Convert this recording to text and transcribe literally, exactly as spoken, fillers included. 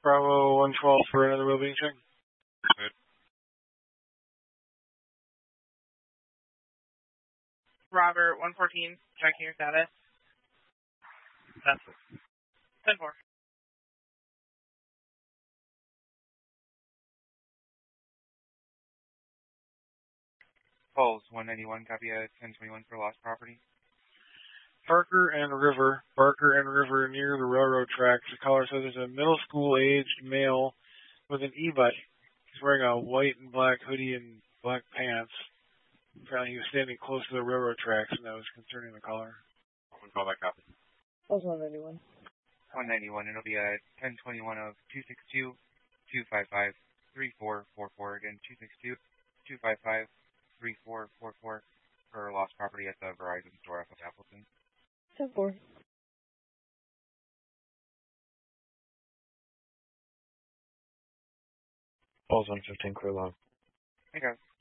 Bravo one twelve for another well-being check. Good. Robert one fourteen, checking your status. That's it. ten four. Falls one ninety-one, copy at ten twenty-one for lost property. Barker and River, Barker and River near the railroad tracks. The caller says there's a middle school-aged male with an e-bike. He's wearing a white and black hoodie and black pants. Apparently he was standing close to the railroad tracks, and that was concerning the caller. One call back copy. Falls one ninety-one. one ninety-one, it'll be at ten twenty-one of two six two, two five five, three four four four. Again, two six two, two five five, three four four four for lost property at the Verizon store up at Appleton. ten four. Falls one fifteen, clear log. Hey guys.